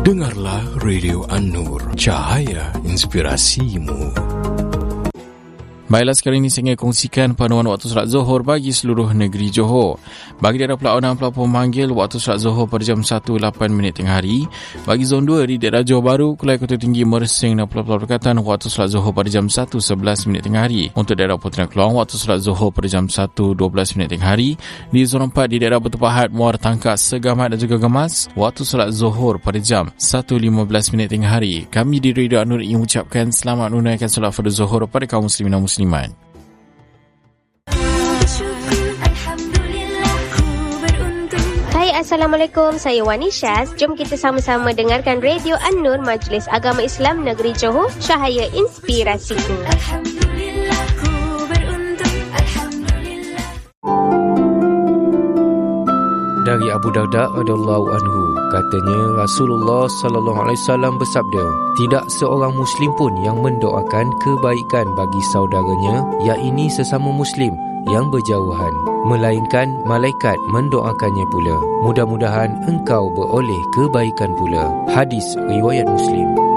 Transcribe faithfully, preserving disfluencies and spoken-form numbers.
Dengarlah Radio An-Nur, cahaya inspirasimu. Baiklah, sekarang ini saya ingin kongsikan panduan waktu solat Zuhur bagi seluruh negeri Johor. Bagi daerah Pulau Onang, Pulau Pemanggil, waktu solat Zuhur pada jam satu lapan minit tengah hari. Bagi zon dua di daerah Johor Bahru, Kuala Kota Tinggi, Mersing dan Pulau-Pulau Berdekatan, waktu solat Zuhur pada jam satu sebelas minit tengah hari. Untuk daerah Putera Keluang, waktu solat Zuhur pada jam satu dua belas minit tengah hari. Di zon empat di daerah Batu Pahat, Muar Tangkas, Segamat dan juga Gemas, waktu solat Zuhur pada jam satu lima belas minit tengah hari. Kami di Radio An-Nur ingin mengucapkan selamat menunaikan solat fardu Zuhur pada kaum muslimin dan muslimat. Hai, Assalamualaikum. Saya Wani Syaz. Jom kita sama-sama dengarkan Radio An-Nur, Majlis Agama Islam Negeri Johor, cahaya inspirasiku. Dari Abu Darda radhiyallahu anhu, katanya Rasulullah sallallahu alaihi wasallam bersabda, tidak seorang muslim pun yang mendoakan kebaikan bagi saudaranya, yakni sesama muslim yang berjauhan, melainkan malaikat mendoakannya pula. Mudah-mudahan engkau beroleh kebaikan pula. Hadis riwayat Muslim.